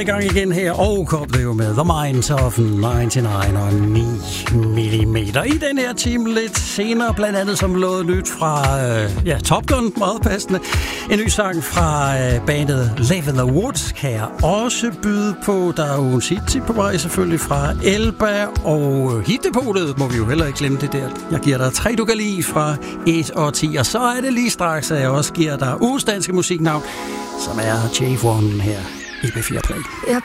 I gang igen her, og kobler jo med The Minds of 99 og 9 mm. I den her time lidt senere, blandt andet som noget nyt fra Top Gun, meget passende. En ny sang fra bandet Live in the Woods kan jeg også byde på. Der er jo en hit på vej selvfølgelig fra Elba, og hitdepotet må vi jo heller ikke glemme det der. Jeg giver dig 3 du kan lide fra 1 og 10, og så er det lige straks, at jeg også giver dig ugens danske musiknavn, som er J1 her i B4 Play.